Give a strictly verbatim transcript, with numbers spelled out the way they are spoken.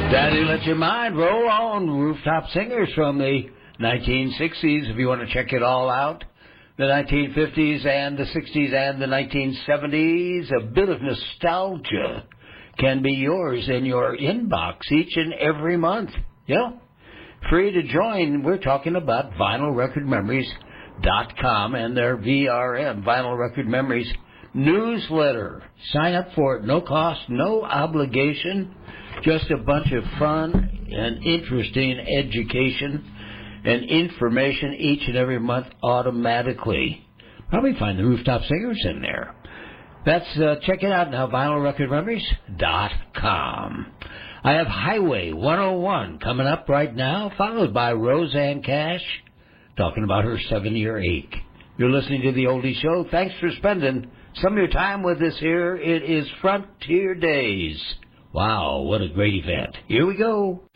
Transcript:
Daddy, let your mind roll on. Rooftop Singers from the nineteen sixties, if you want to check it all out. The nineteen fifties and the sixties and the nineteen seventies. A bit of nostalgia can be yours in your inbox each and every month. Yeah, free to join. We're talking about vinyl record memories dot com and their V R M, Vinyl Record Memories newsletter. Sign up for it. No cost, no obligation. Just a bunch of fun and interesting education and information each and every month automatically. Probably find the Rooftop Singers in there. That's uh, check it out now, vinyl record memories dot com. I have Highway one oh one coming up right now, followed by Rosanne Cash talking about her seven-year ache. You're listening to The Oldie Show. Thanks for spending some of your time with us here. It is Frontier Days. Wow, what a great event. Here we go.